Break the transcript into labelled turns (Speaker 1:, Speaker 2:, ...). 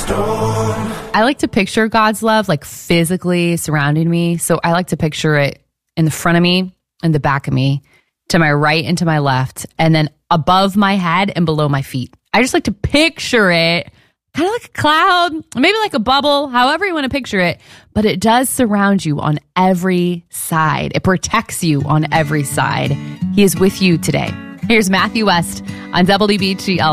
Speaker 1: I like to picture God's love like physically surrounding me. So I like to picture it in the front of me and the back of me, to my right and to my left, and then above my head and below my feet. I just like to picture it kind of like a cloud, maybe like a bubble, however you want to picture it, but it does surround you on every side. It protects you on every side. He is with you today. Here's Matthew West on WBGL